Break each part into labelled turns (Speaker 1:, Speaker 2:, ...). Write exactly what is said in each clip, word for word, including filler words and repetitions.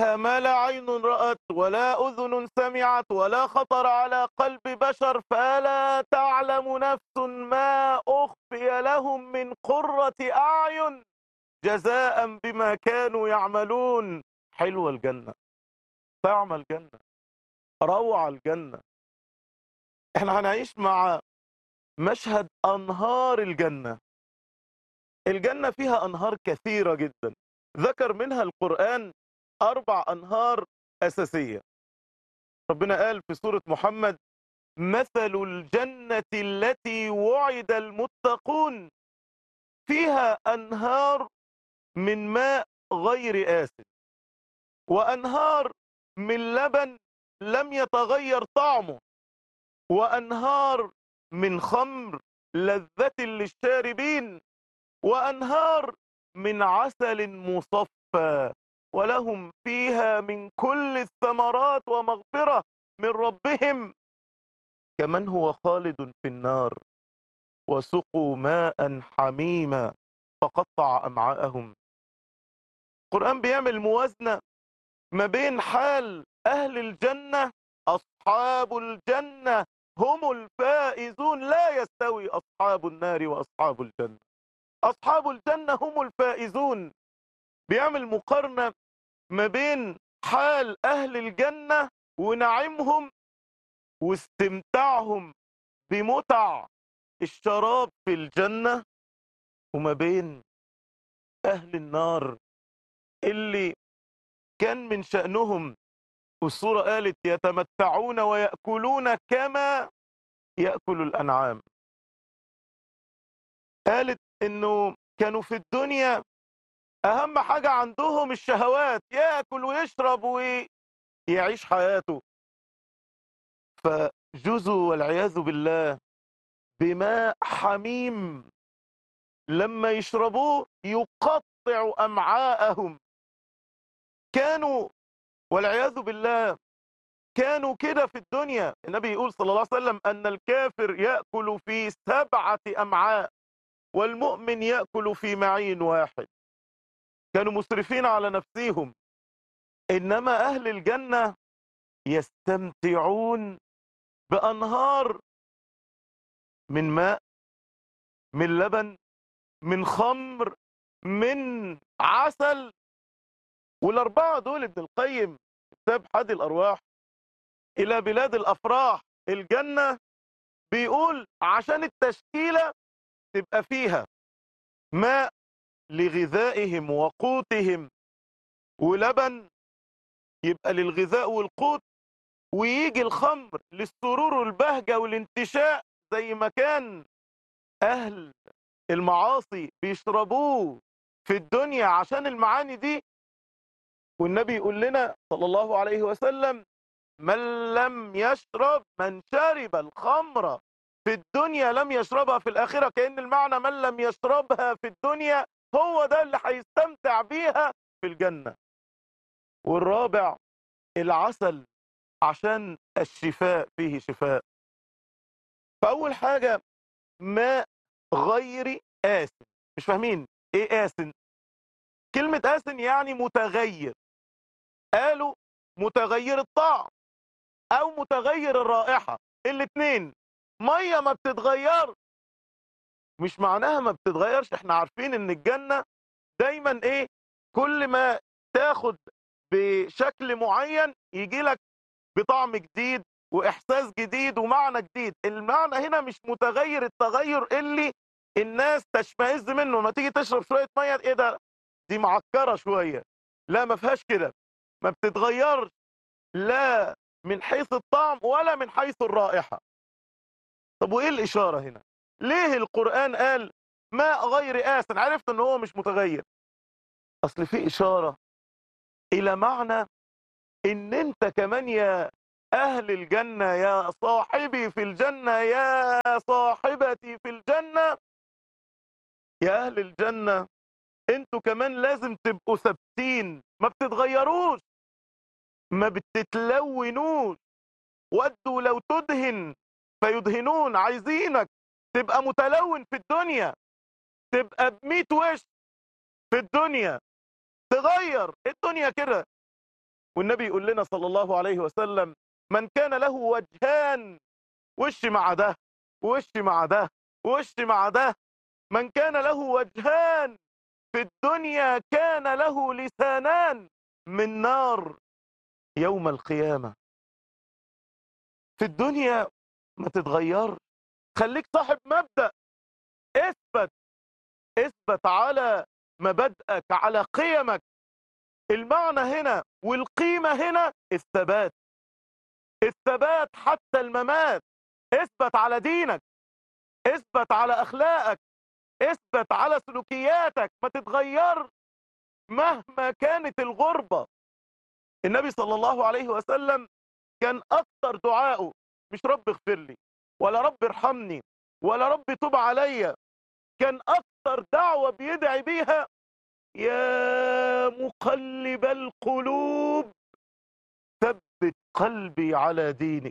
Speaker 1: فيها ما لا عين رأت ولا أذن سمعت ولا خطر على قلب بشر، فلا تعلم نفس ما أخفي لهم من قرة أعين جزاء بما كانوا يعملون. حلوة الجنة، طعم الجنة، روعة الجنة. احنا هنعيش مع مشهد أنهار الجنة. الجنة فيها أنهار كثيرة جدا، ذكر منها القرآن أربع أنهار أساسية. ربنا قال في سورة محمد: مثل الجنة التي وعد المتقون فيها أنهار من ماء غير آسن، وأنهار من لبن لم يتغير طعمه، وأنهار من خمر لذة للشاربين، وأنهار من عسل مصفى، ولهم فيها من كل الثمرات ومغفرة من ربهم، كمن هو خالد في النار وسقوا ماء حميما فقطع أمعاءهم. القرآن بيعمل موازنة ما بين حال أهل الجنة، أصحاب الجنة هم الفائزون، لا يستوي أصحاب النار وأصحاب الجنة. أصحاب الجنة هم الفائزون. بيعمل مقارنة ما بين حال أهل الجنة ونعيمهم واستمتاعهم بمتع الشراب في الجنة، وما بين أهل النار اللي كان من شأنهم، والسورة قالت: يتمتعون ويأكلون كما يأكل الأنعام. قالت إنه كانوا في الدنيا أهم حاجة عندهم الشهوات، يأكل ويشرب ويعيش حياته، فجزوا والعياذ بالله بماء حميم لما يشربوه يقطع أمعاءهم. كانوا والعياذ بالله كانوا كده في الدنيا. النبي يقول صلى الله عليه وسلم أن الكافر يأكل في سبعة أمعاء والمؤمن يأكل في معين واحد. كانوا مسرفين على نفسهم. إنما أهل الجنة يستمتعون بأنهار من ماء، من لبن، من خمر، من عسل. والأربعة دول ابن القيم كتاب حادي الأرواح إلى بلاد الأفراح الجنة بيقول عشان التشكيلة تبقى فيها ماء لغذائهم وقوتهم، ولبن يبقى للغذاء والقوت، ويجي الخمر للسرور والبهجة والانتشاء زي ما كان أهل المعاصي بيشربوه في الدنيا عشان المعاني دي. والنبي يقول لنا صلى الله عليه وسلم: من لم يشرب من شرب الخمر في الدنيا لم يشربها في الآخرة. كأن المعنى من لم يشربها في الدنيا هو ده اللي هيستمتع بيها في الجنة. والرابع العسل، عشان الشفاء فيه شفاء. فأول حاجة ماء غير آسن. مش فاهمين ايه آسن؟ كلمة آسن يعني متغير. قالوا متغير الطعم او متغير الرائحة، الاتنين. مية ما بتتغير مش معناها ما بتتغيرش. احنا عارفين ان الجنة دايما ايه، كل ما تاخد بشكل معين يجي لك بطعم جديد واحساس جديد ومعنى جديد. المعنى هنا مش متغير التغير اللي الناس تشمئز منه، ما تيجي تشرب شوية مية ايه ده، دي معكرة شوية. لا، ما فيهاش كده، ما بتتغيرش لا من حيث الطعم ولا من حيث الرائحة. طب وايه الاشارة هنا؟ ليه القرآن قال ماء غير آسن؟ عرفت ان هو مش متغير. اصل في اشارة الى معنى ان انت كمان يا اهل الجنة، يا صاحبي في الجنة، يا صاحبتي في الجنة، يا اهل الجنة، انتوا كمان لازم تبقوا ثابتين، ما بتتغيروش، ما بتتلونوش. ودوا لو تدهن فيدهنون. عايزينك تبقى متلون في الدنيا، تبقى بميت وش في الدنيا، تغير الدنيا كده. والنبي يقول لنا صلى الله عليه وسلم: من كان له وجهان، وش مع ده وش مع ده وش مع ده، من كان له وجهان في الدنيا كان له لسانان من نار يوم القيامة. في الدنيا ما تتغير، خليك صاحب مبدأ، اثبت اثبت على مبادئك، على قيمك. المعنى هنا والقيمة هنا الثبات، الثبات حتى الممات. اثبت على دينك، اثبت على اخلاقك، اثبت على سلوكياتك، ما تتغير مهما كانت الغربة. النبي صلى الله عليه وسلم كان اكتر دعائه مش رب اغفر لي، ولا رب ارحمني، ولا رب تب عليا، كان اكتر دعوة بيدعي بيها: يا مقلب القلوب ثبت قلبي على دينك.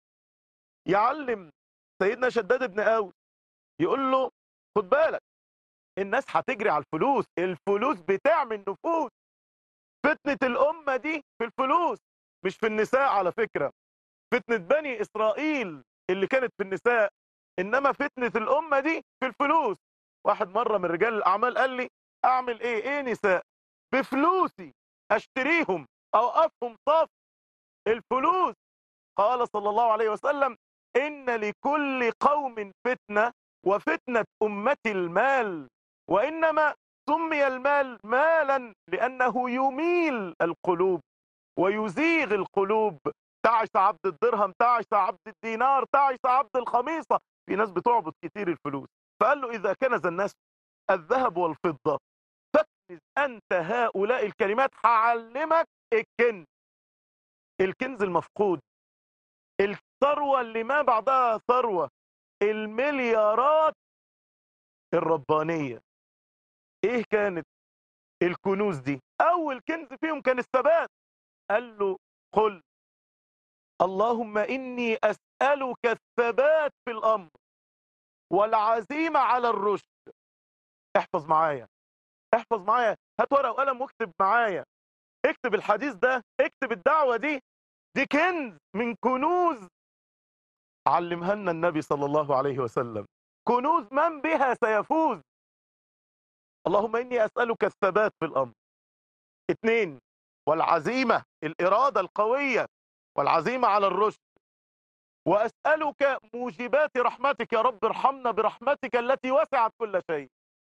Speaker 1: يعلم سيدنا شداد بن اوس، يقول له: خد بالك، الناس هتجري على الفلوس، الفلوس بتعمل نفوس. فتنة الأمة دي في الفلوس، مش في النساء على فكرة. فتنة بني إسرائيل اللي كانت في النساء، إنما فتنة الأمة دي في الفلوس. واحد مرة من رجال الأعمال قال لي: أعمل إيه إيه نساء بفلوسي أشتريهم أوقفهم صف الفلوس. قال صلى الله عليه وسلم: إن لكل قوم فتنة، وفتنة أمتي المال، وإنما سمي المال مالا لأنه يميل القلوب ويزيغ القلوب. تعس عبد الدرهم، تعس عبد الدينار، تعس عبد الخميصة. في ناس بتعبد كتير الفلوس، فقال له: إذا كنز الناس الذهب والفضة فاكنز أنت هؤلاء الكلمات. هعلمك الكنز، الكنز المفقود، الثروة اللي ما بعدها ثروة، المليارات الربانية. ايه كانت الكنوز دي؟ اول كنز فيهم كان الثبات. قال له: قل اللهم اني اسألك الثبات في الامر والعزيمة على الرشد. احفظ معايا، احفظ معايا، هات ورقة وقلم واكتب معايا، اكتب الحديث ده، اكتب الدعوة دي. دي كنز من كنوز علمها لنا النبي صلى الله عليه وسلم، كنوز من بها سيفوز. اللهم إني أسألك الثبات في الأمر. اثنين، والعزيمة، الإرادة القوية والعزيمة على الرشد. وأسألك موجبات رحمتك، يا رب ارحمنا برحمتك التي وسعت كل شيء.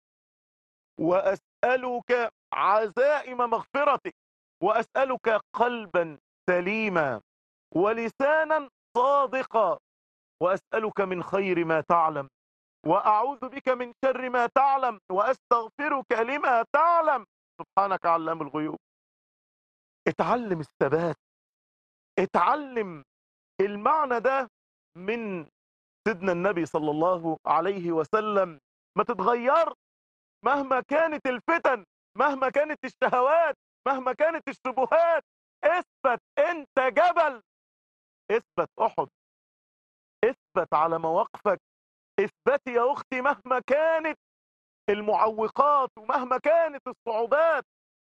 Speaker 1: وأسألك عزائم مغفرتك، وأسألك قلبا سليما ولسانا صادقا، وأسألك من خير ما تعلم، وأعوذ بك من شر ما تعلم، وأستغفرك لما تعلم، سبحانك علام الغيوب. اتعلم الثبات، اتعلم المعنى ده من سيدنا النبي صلى الله عليه وسلم. ما تتغير مهما كانت الفتن، مهما كانت الشهوات، مهما كانت الشبهات. اثبت، انت جبل، اثبت احد، اثبت على مواقفك. اثبتي يا اختي مهما كانت المعوقات ومهما كانت الصعوبات،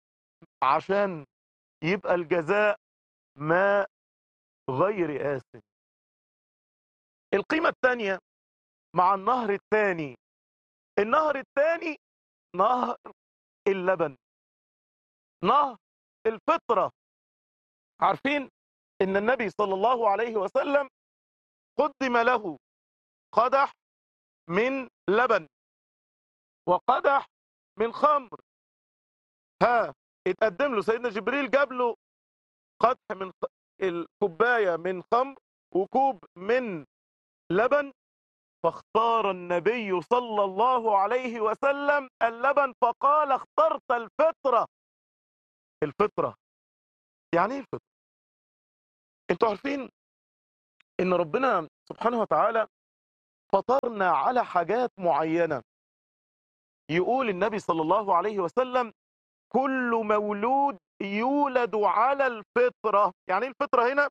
Speaker 1: عشان يبقى الجزاء ما غير آسف. القيمة الثانية مع النهر الثاني. النهر الثاني نهر اللبن، نهر الفطرة. عارفين ان النبي صلى الله عليه وسلم قدم له قدح من لبن وقدح من خمر. ها، اتقدم له سيدنا جبريل، جاب له قدح من خ... الكوباية من خمر وكوب من لبن، فاختار النبي صلى الله عليه وسلم اللبن، فقال: اخترت الفطرة. الفطرة يعني ايه الفطرة؟ انتوا عارفين ان ربنا سبحانه وتعالى فطرنا على حاجات معينة. يقول النبي صلى الله عليه وسلم: كل مولود يولد على الفطرة. يعني ايه الفطرة هنا؟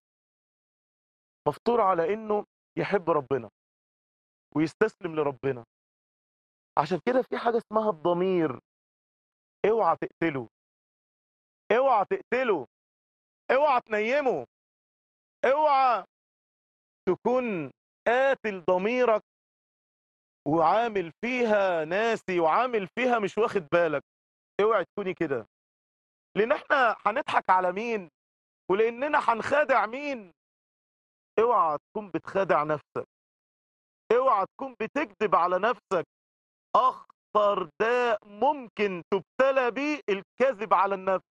Speaker 1: مفطور على انه يحب ربنا ويستسلم لربنا. عشان كده في حاجة اسمها الضمير، اوعى تقتله، اوعى تقتله. اوعى تنيمه، اوعى تكون قاتل ضميرك وعامل فيها ناسي وعامل فيها مش واخد بالك. اوعى تكوني كده، لان احنا هنضحك على مين ولاننا هنخادع مين. اوعى تكون بتخادع نفسك، اوعى تكون بتكذب على نفسك. اخطر داء ممكن تبتلى بيه الكذب على النفس.